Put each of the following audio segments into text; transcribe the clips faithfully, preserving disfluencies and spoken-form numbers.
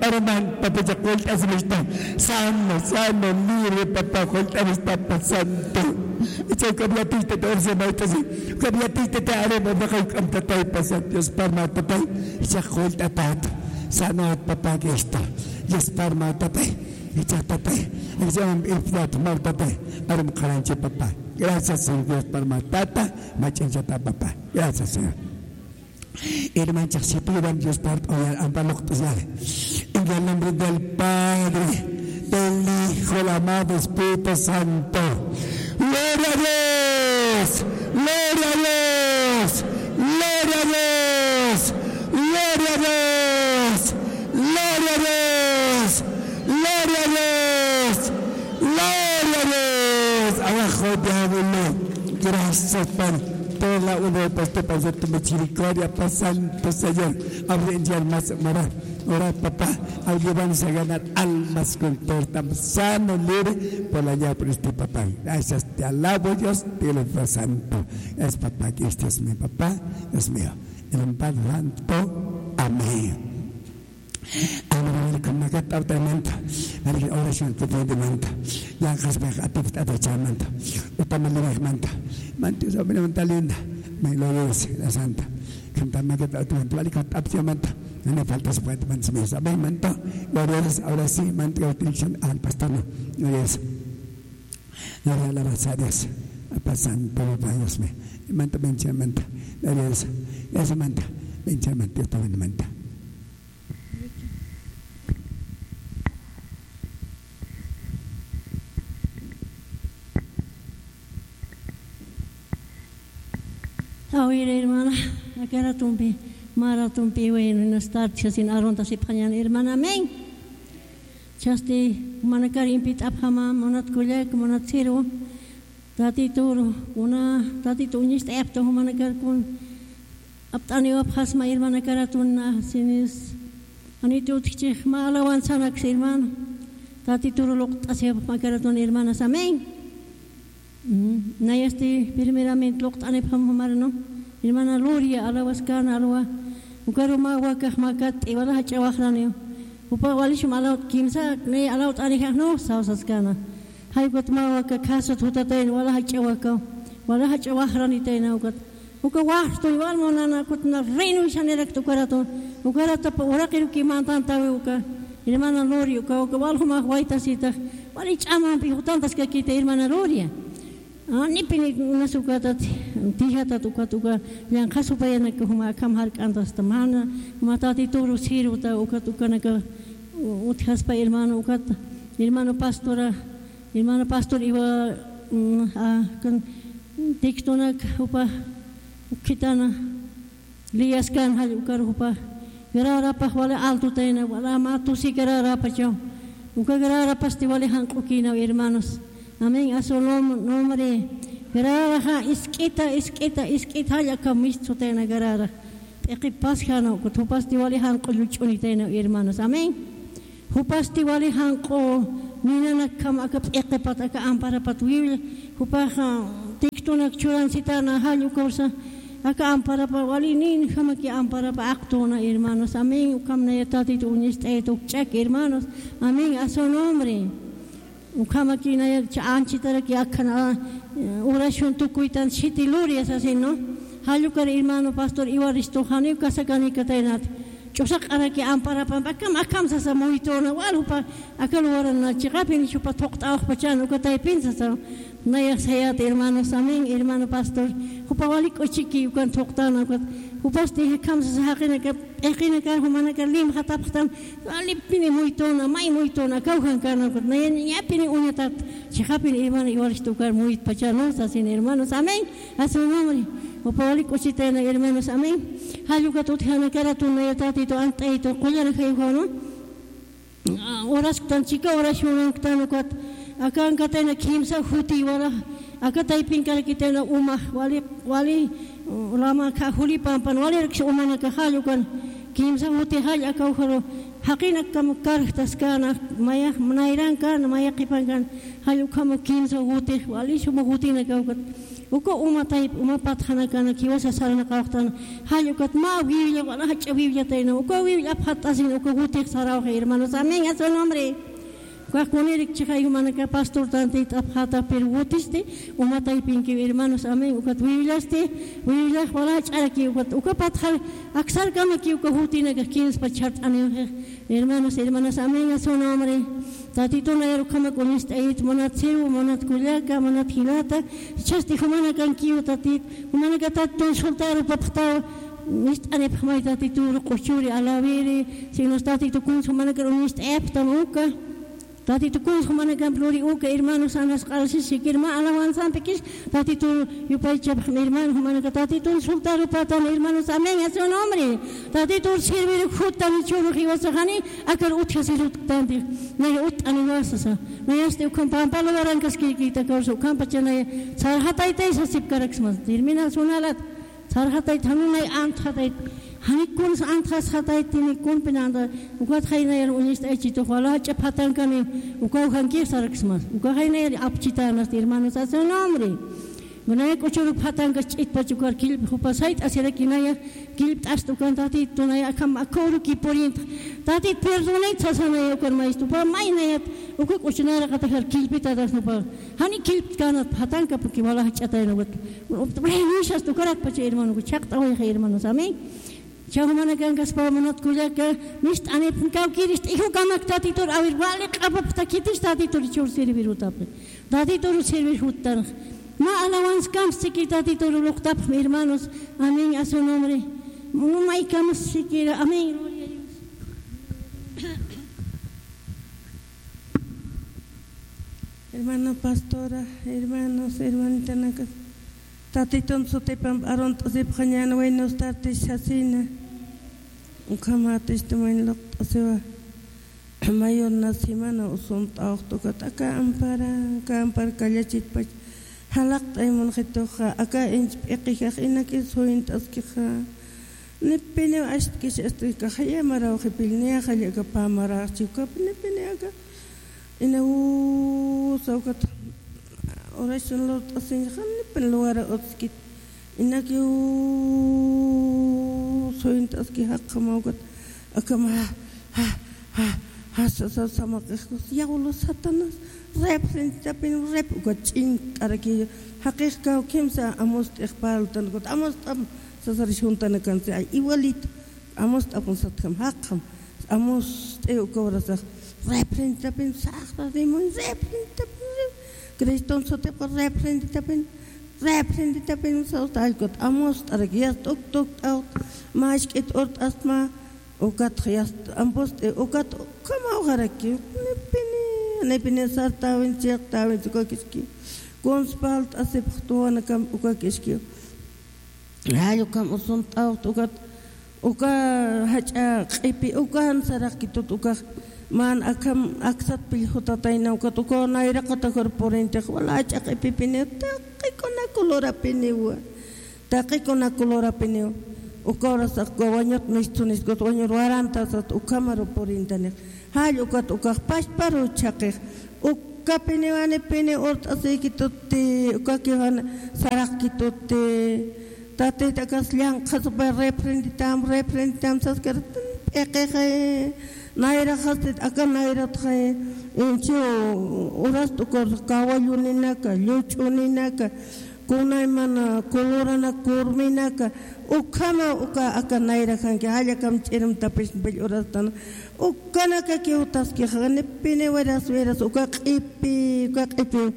Arman, papá, ya cuentas me está sano, sano, libre, papá, cuentas me está pasando. Ito kami atis te doon sa mga ito. Kami atis te te are mo baka ang tatay pasat. Diyos parma tatay. Isa kul tatat. Sana at papagista. Diyos parma tatay. Isa tatay. Isa ang iflat mar tatay. Aram karanchi papa. Gracias Señor Dios parma tata. Machin siya ta papa. Gracias Señor. Herman chaksituran Diyos part oyar ang palok to siya. En el nombre del Padre, del Hijo, el amado Espíritu Santo. Gloria a Dios, gloria a Dios, gloria a Dios, gloria a Dios, gloria a Dios, gloria a Dios, gloria a Dios. Abajo diablo, gracias Padre. Toda la una de este paso tu misericordia, Padre Santo Señor, abre en almas, mara, ora papá, ayúdanos a ganar almas con todo, estamos sanos, libres, por allá por este papá. Gracias, te alabo Dios, te lo Padre Santo. Es papá, que este es mi papá, es mío. En el Padre Santo, amén. Ahora con la gata automenta, la oración que tiene de manta, ya has viajado a ti de chamanta, utama le manta, manta sobre manta linda, me lo dice la santa, canta la gata automenta, vale con tapia manta, no me falta su puente manta, me sabe manta, gloria ahora sí, manta utilizan al pastor, no, gloria es, gloria a la base de Dios, a pasar todo para Dios me, manta bencha manta, gloria es, esa manta, bencha manta, estaba en manta. Oye, hermana, aquella tumpi, mara tumpi, bueno, no estar chasin aronta si pañan, hermana, amén. Chasti, manakar impit abhama, monat kulek, monat siro, tati turu, una, tati tunis tepto, manakar kun, aptani abhasma, hermana karatun, sinis, anitu tchich, malawan sanak, hermano, tati turu lok, asya makaratun, hermanas, amén. Nayasti primeramente lokt ane phamhamarno hermana Gloria alawaskan alwa ukaruma wakah makat iwala hachawakhrani upa walishum alawt kimsa ne alawt ane khno sawsaskana haygot ma waka khasat hutatain wala hachawaka wala hachawakhrani taina ukat uka wahto iwal monana kutna reinu shanerak tukarato ukarata uraqir kimantan tawi uka hermana Gloria uka uka walhuma waita sita wali chama pi hutantas ka kita hermana Gloria. Ni pini nasukata tihata tuka tuka yang kasupaya nak huma kam har kantas tamana mata ti turu siru ta uka tuka nak uthas pa hermano ukat hermano pastora hermano pastor iwa kan tiktonak upa kitana liaskan hal ukar upa gerara pa wala altu taina wala matu si gerara pa chau uka gerara pasti wala hankukina hermanos. Amén. A su nombre. Garara iskita iskita iskita ya kamisto tena garara. Equipas hano kutupas diwali hanko luchuni tena hermanos. Amén. Hupas diwali hanko nina nakam akap equipat aka ampara patuil. Hupaha tikto nakchuran sitana halu korsa aka ampara pa wali nin hamaki ampara pa actona hermanos. Amén. Ukam na yatati tu uniste tu check hermanos. Amén. A su nombre. Ukama kina ya anchi tara ki akana oración tu kuitan chiti luria así no halukar hermano pastor Ivaristo hani kasakani katainat chosak ara ki ampara pam akam akam sasa moitona walu pa akal warana chikapin chupa tokta ak pachan ukatay pinsa sa naya sayat hermanos amén hermano pastor hupawalik ochiki ukan tokta na kat hupasti kam sa hakina ka ekina ka humana ka lim khataptan alip pini moitona mai moitona kauhan kana kat naya nya pini unyatat chikapin hermano Ivaristo kar moit pachano sa sin hermanos amén asu nombre hupawalik ochitena hermanos amén haluka tuthana karatu naya tati to antay to kulara kayo no oras tan chica oración tan kat akan kata na kimsa huti wala akatay pinkar kita na umah wali wali lama ka huli pampan wali rak umana ka halukan kimsa huti hal akaw kharo haqinak kam kartas kana maya mnairang kan maya kipangan halukam kimsa huti wali suma huti na ka uko uma type uma pathana kana kiwasa sarana qawtan hayo kat ma vivilla wala hacha vivilla tayno uko vivilla phatasin uko gutek sarao hermanos amén a su nombre. Cuaconerik chicay humana que pastor tante tapjata per wotiste uma typing que hermanos amén ukat vivillaste vivilla wala charaki ukat uka pathal aksar kama ki uko hutina que kins pachat ane hermanos hermanas amén a su nombre. Tatito na ero kama con este ait monat seu monat kuliaka monat hilata chasti humana kan kiu tatit humana ka taton soltaro paptao nist ane phamai tatito qochuri alavere si nos tatito kun humana ka nist epta muka tatito kun humana kan pluri uka hermanos anas qalsi sikirma alawansan pekis tatito yupai chab hermano humana ka tatito soltaro patan hermanos amén a su nombre. Tatito sirve khutan churu khiwasahani akar uthasilut tanti na ut anivasasa na este ukampan paloran kaskikita korso kampachana sarhatai tai sasip karaksmas dirmina sunalat sarhatai thanunai anthatai hanikun anthas hatai tini kun pinanda ukat khaina unist echito wala chapatan kani ukau khanki saraksmas ukau khaina apchita nas hermanos a su nombre. Menaya kuchuru patan ka chit pachukar kilp hupasait asira kinaya kilp astu kan tati tunaya kam akoru ki porint tati perdonait sasana yokar maistu pa mainayat uku kuchinara katakar kilpita das no pa hani kilp kanat patan ka puki wala hachata no got brehishas tu karak pache hermano ku chakta hoy hermanos amén. Chahumana kan kaspa manat kulaka mist ane kau kirist ihu kamak tati tur awir wale qabap takitis tati tur chur servir utap tati tur servir hutan ma alawans kam sikita tito luktap hermanos amén a su nombre no hay kam siquiera amén. Hermana pastora, hermanos, hermanita nakas tatiton sotepam aron tosip kanyana buenos tardes asina ukamatis tumain lok asewa mayor nasimana usunt autokat aka ampara ka ampar kallachit pach halak tay mon khitoha aka inch eqikha inakis hoint askikha nipene ast kis astika khaya mara khipilnia khaya ka pamara chika nipene aka ina u saukat oraison lot asin khan nipen luara otskit inaki u hoint aski hak khamaukat aka ma ha ha ha sa sama khos yagulo satanas rep sentapin rep gochin araki haqiqa kimsa amost ikhbaltan got amost am sasari juntan kan se igualit amost apun satkam haqam amost e ukorasa rep sentapin sakta de mon rep sentapin kriston sote por rep sentapin rep sentapin so tal got amost araki tok tok out mas ket ort astma ukat khiyast ampost ukat kama ugaraki nepini nepine sartawin chaqtawin tukakiski konspalt asep khtuana kam ukakiski hayo kam usun taw tukat uka hacha qipi ukan sarakitut uka man akam aksat pil hotataina ukat uka naira katakor porente wala hacha qipi pine taqikona kolora pinewa taqikona kolora pinewa uka rasak gawanyat nistunis got wanyor waranta sat ukamaro porintane hayo kat uka pasparo chaqih uka pinewane pine ort asekitutti uka kihan sarakitutti tate takas liang khasba reprenditam reprenditam saskar eqeqe naira khastet aka naira thae incho uras tukor kawayuninaka luchuninaka kunay mana kolorana kurminaka ukama uka aka naira khanke haya kam chiram tapis bil urastan ukana ka ki utas ki khane pine waras waras uka qipi uka qipi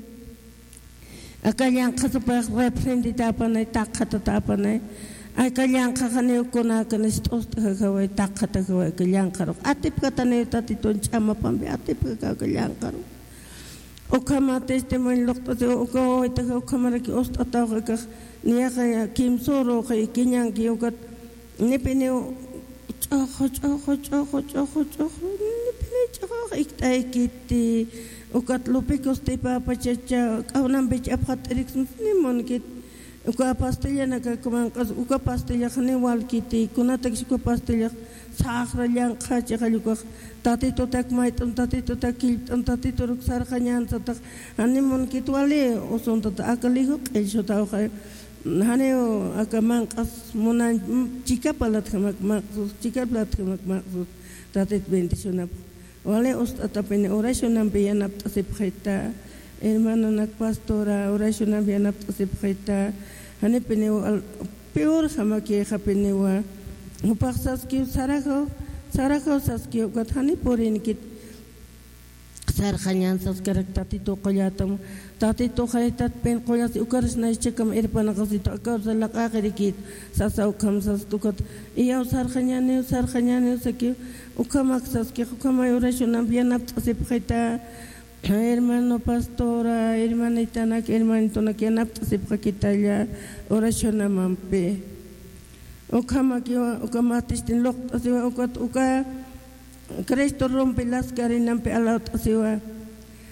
aka yang khaspa reprendita panai takhata tapanai aka yang khane ukona kana stos khawai takhata khawai ka yang kharo atip katane tatiton chama pambe atip ka ka yang kharo ukama testimonio lokto uko ita ukama ki ostata ka niya kaya kimsoro kay kinyang kiyukat nipine choho choho choho choho choho nipine choho iktay kiti ukat lupikos te papachacha kaunam bech aphat eriksons nimon kit uka pastilla naka kumangkas uka pastilla khane wal kiti kuna takshi ko pastilla sahra yang kaji kaluka tati tu tak mait um tati tu tak kil um tati tu ruk sar kanyan tak ani mon kitwale oson tu akali ko kelso tau kai hane o akamang as monan chika palat kamak maksud chika palat kamak maksud tati bendición wale os atapene oración ambian ap tasip khaita hermano nak pastora oración ambian ap tasip khaita hane pene peor hamake khapene wa upaksas ki sarako sarako sas ki gathani porin kit sar khanyan sas karak tati to qayatam tati to khaitat pen qoyas ukaris na chekam erpana qasito akar salak akhirikit sasau kham sas tukat iya sar khanyan sar khanyan saki ukamak sas ki ukama oración ambian ap tasip khaita hermano pastora hermanita nak hermanito nak yanap tasip khakitaya oración amampe ukama ki ukama tistin lok asiwa ukat uka Cristo rompe las cadenas pe alaut asiwa